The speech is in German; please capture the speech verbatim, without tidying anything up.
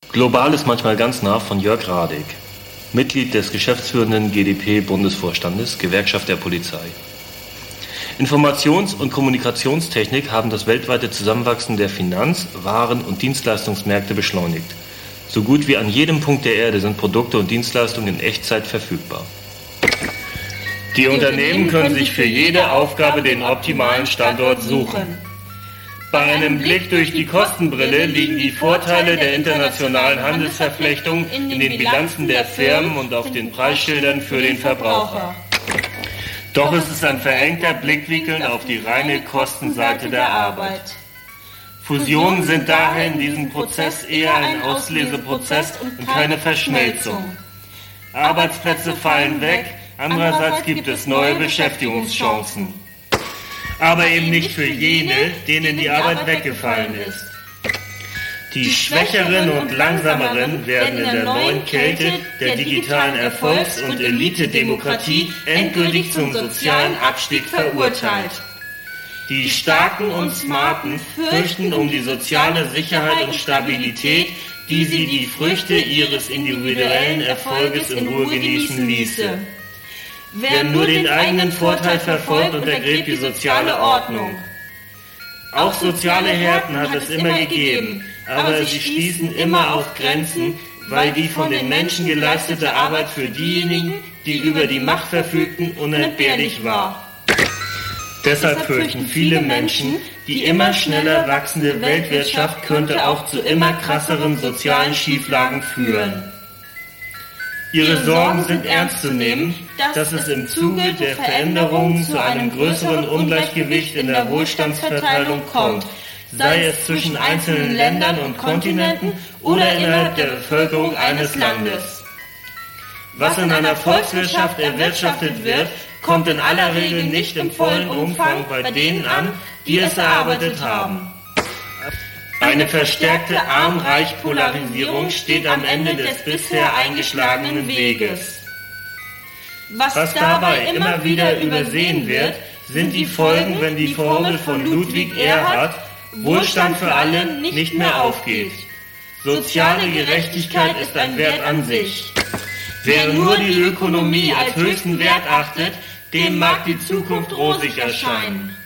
Global ist manchmal ganz nah von Jörg Radig, Mitglied des geschäftsführenden G d P-Bundesvorstandes, Gewerkschaft der Polizei. Informations- und Kommunikationstechnik haben das weltweite Zusammenwachsen der Finanz-, Waren- und Dienstleistungsmärkte beschleunigt. So gut wie an jedem Punkt der Erde sind Produkte und Dienstleistungen in Echtzeit verfügbar. Die Unternehmen können sich für jede Aufgabe den optimalen Standort suchen. Bei einem Blick durch die Kostenbrille liegen die Vorteile der internationalen Handelsverflechtung in den Bilanzen der Firmen und auf den Preisschildern für den Verbraucher. Doch es ist ein verengter Blickwinkel auf die reine Kostenseite der Arbeit. Fusionen sind daher in diesem Prozess eher ein Ausleseprozess und keine Verschmelzung. Arbeitsplätze fallen weg, andererseits gibt es neue Beschäftigungschancen. Aber eben nicht für jene, denen die Arbeit weggefallen ist. Die Schwächeren und Langsameren werden in der neuen Kälte der digitalen Erfolgs- und Elitedemokratie endgültig zum sozialen Abstieg verurteilt. Die Starken und Smarten fürchten um die soziale Sicherheit und Stabilität, die sie die Früchte ihres individuellen Erfolges in Ruhe genießen ließe. Wer nur den eigenen Vorteil verfolgt, untergräbt die soziale Ordnung. Auch soziale Härten hat es immer gegeben, aber sie stießen immer auf Grenzen, weil die von den Menschen geleistete Arbeit für diejenigen, die über die Macht verfügten, unentbehrlich war. Deshalb fürchten viele Menschen, die immer schneller wachsende Weltwirtschaft könnte auch zu immer krasseren sozialen Schieflagen führen. Ihre Sorgen sind ernst zu nehmen, dass es im Zuge der Veränderungen zu einem größeren Ungleichgewicht in der Wohlstandsverteilung kommt, sei es zwischen einzelnen Ländern und Kontinenten oder innerhalb der Bevölkerung eines Landes. Was in einer Volkswirtschaft erwirtschaftet wird, kommt in aller Regel nicht im vollen Umfang bei denen an, die es erarbeitet haben. Eine verstärkte Arm-Reich-Polarisierung steht am Ende des bisher eingeschlagenen Weges. Was dabei immer wieder übersehen wird, sind die Folgen, wenn die Formel von Ludwig Erhard, Wohlstand für alle, nicht mehr aufgeht. Soziale Gerechtigkeit ist ein Wert an sich. Wer nur die Ökonomie als höchsten Wert achtet, dem mag die Zukunft rosig erscheinen.